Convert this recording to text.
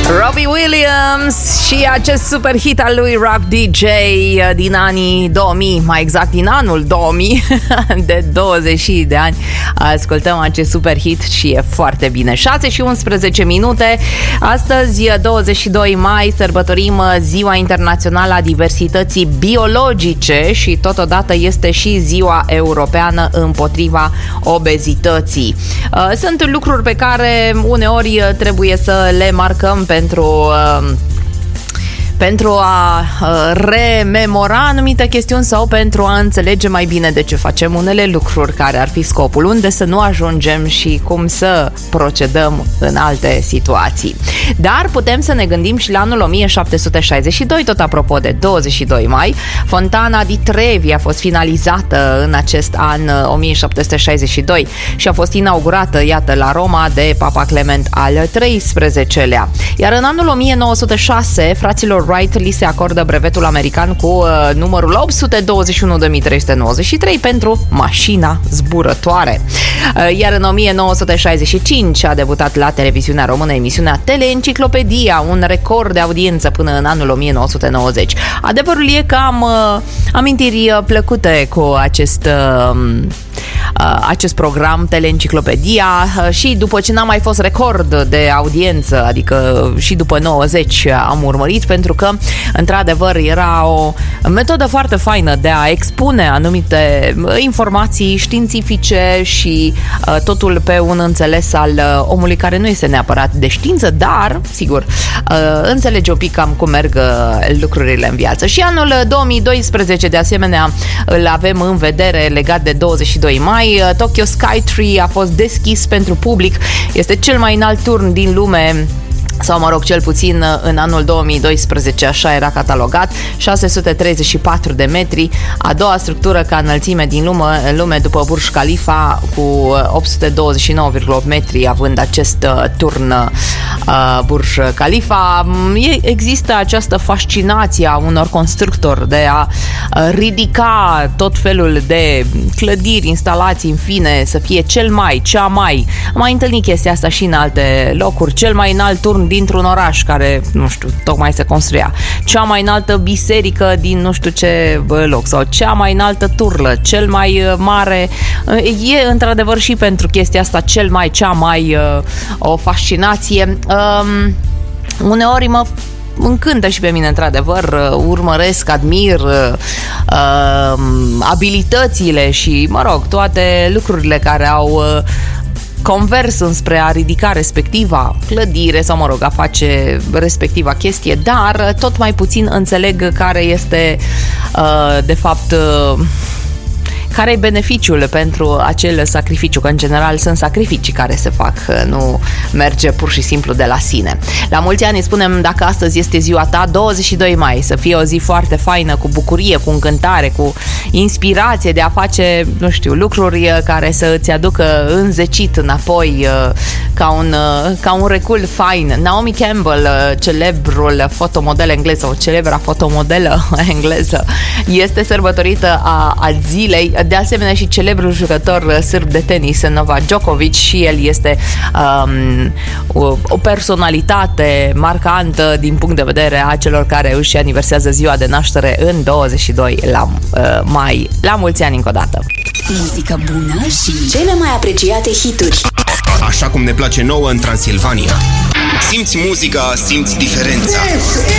Robbie Williams și acest super hit al lui Rock DJ din anii 2000, mai exact din anul 2000, de 20 de ani. Ascultăm acest super hit și e foarte bine. 6 și 11 minute. Astăzi, 22 mai, sărbătorim Ziua Internațională a Diversității Biologice și totodată este și Ziua Europeană împotriva obezității. Sunt lucruri pe care uneori trebuie să le marcăm pentru a rememora anumite chestiuni sau pentru a înțelege mai bine de ce facem unele lucruri, care ar fi scopul, unde să nu ajungem și cum să procedăm în alte situații. Dar putem să ne gândim și la anul 1762, tot apropo de 22 mai. Fontana di Trevi a fost finalizată în acest an 1762 și a fost inaugurată, iată, la Roma de Papa Clement al XIII-lea. Iar în anul 1906, fraților Wright li se acordă brevetul american cu numărul 821.393 pentru mașina zburătoare. Iar în 1965 a debutat la televiziunea română emisiunea Teleenciclopedia, un record de audiență până în anul 1990. Adevărul e că am amintiri plăcute cu acest program Teleenciclopedia și după ce n-a mai fost record de audiență, adică și după 90 am urmărit, pentru că într-adevăr era o metodă foarte faină de a expune anumite informații științifice și totul pe un înțeles al omului care nu este neapărat de știință, dar sigur înțelege un pic cam cum merg lucrurile în viață. Și anul 2012 de asemenea îl avem în vedere legat de 22 mai. Tokyo Skytree a fost deschis pentru public. Este cel mai înalt turn din lume, sau mă rog, cel puțin în anul 2012 așa era catalogat, 634 de metri, a doua structură ca înălțime din lume după Burj Khalifa, cu 829,8 metri, având acest turn Burj Khalifa. Există această fascinație a unor constructori de a ridica tot felul de clădiri, instalații, în fine, să fie am mai întâlnit chestia asta și în alte locuri, cel mai înalt turn dintr-un oraș care, nu știu, tocmai se construia, cea mai înaltă biserică din nu știu ce loc, sau cea mai înaltă turlă, cel mai mare. E într-adevăr și pentru chestia asta cea mai o fascinație. Uneori mă încântă și pe mine, într-adevăr, urmăresc, admir abilitățile și, mă rog, toate lucrurile care au convers înspre a ridica respectiva clădire sau, mă rog, a face respectiva chestie, dar tot mai puțin înțeleg care este de fapt care e beneficiul pentru acel sacrificiu, că în general sunt sacrificii care se fac, nu merge pur și simplu de la sine. La mulți ani spunem, dacă astăzi este ziua ta, 22 mai, să fie o zi foarte faină, cu bucurie, cu încântare, cu inspirație de a face, nu știu, lucruri care să îți aducă înzecit înapoi, ca un recul fain. Naomi Campbell, celebrul fotomodel englez, sau celebra fotomodelă engleză, este sărbătorită a zilei. De asemenea și celebrul jucător sârb de tenis Novak Djokovic, și el este o personalitate marcantă din punct de vedere a celor care își aniversează ziua de naștere în 22 mai. La mulți ani încă o dată! Muzică bună și cele mai apreciate hituri. Așa cum ne place nouă în Transilvania. Simți muzica, simți diferența.